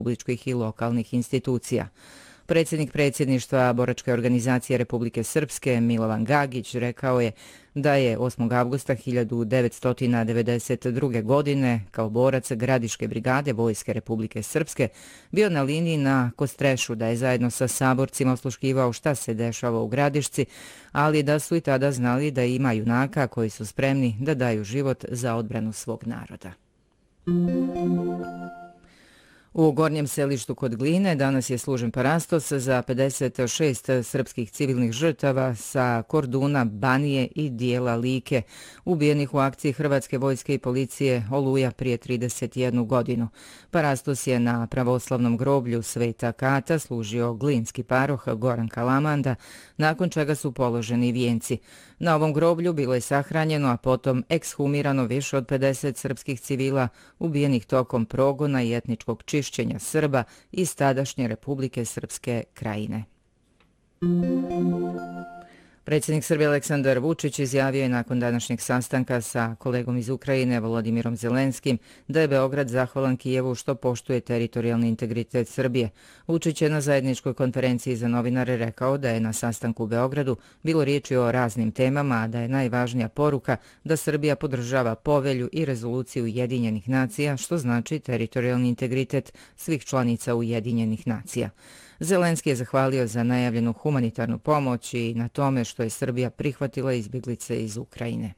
republičkih i lokalnih institucija. Predsjednik predsjedništva Boračke organizacije Republike Srpske Milovan Gagić rekao je da je 8. avgusta 1992. godine kao borac Gradiške brigade Vojske Republike Srpske bio na liniji na Kostrešu, da je zajedno sa saborcima osluškivao šta se dešava u Gradišci, ali da su i tada znali da ima junaka koji su spremni da daju život za odbranu svog naroda. U Gornjem Selištu kod Gline danas je služen parastos za 56 srpskih civilnih žrtava sa Korduna, Banije i dijela Like, ubijenih u akciji Hrvatske vojske i policije Oluja prije 31 godinu. Parastos je na pravoslavnom groblju Sveta Kata služio glinski paroh Goran Kalamanda, nakon čega su položeni vijenci. Na ovom groblju bilo je sahranjeno, a potom ekshumirano više od 50 srpskih civila ubijenih tokom progona i etničkog čišćenja Srba iz tadašnje Republike Srpske Krajine. Predsjednik Srbije Aleksandar Vučić izjavio je nakon današnjeg sastanka sa kolegom iz Ukrajine Volodimirom Zelenskim da je Beograd zahvalan Kijevu što poštuje teritorijalni integritet Srbije. Vučić je na zajedničkoj konferenciji za novinare rekao da je na sastanku u Beogradu bilo riječi o raznim temama, a da je najvažnija poruka da Srbija podržava povelju i rezoluciju Ujedinjenih nacija, što znači teritorijalni integritet svih članica Ujedinjenih nacija. Zelenski je zahvalio za najavljenu humanitarnu pomoć i na tome što je Srbija prihvatila izbjeglice iz Ukrajine.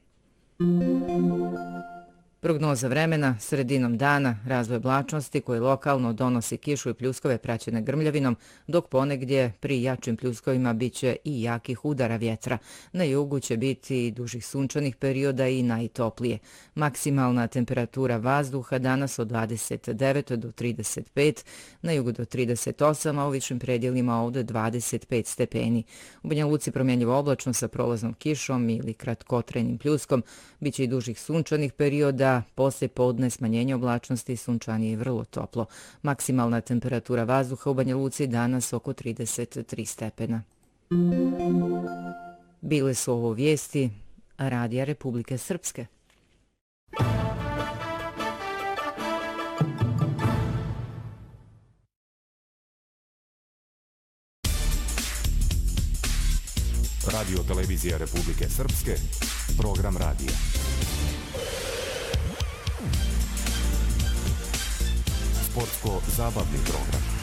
Prognoza vremena, sredinom dana, razvoj oblačnosti koji lokalno donosi kišu i pljuskove praćene grmljavinom, dok ponegdje pri jačim pljuskovima biće i jakih udara vjetra. Na jugu će biti dužih sunčanih perioda i najtoplije. Maksimalna temperatura vazduha danas od 29 do 35, na jugu do 38, a u višim predjelima ovdje 25 stepeni. U Banja Luci promjenjivo oblačno sa prolaznom kišom ili kratkotrajnim pljuskom, biće i dužih sunčanih perioda, poslije podne smanjenje oblačnosti, sunčanije i vrlo toplo. Maksimalna temperatura vazduha u Banja Luci danas oko 33 stepena. Bile su ovo vijesti Radija Republike Srpske. Radio Televizija Republike Srpske, program radija. Sportsko-zabavni program.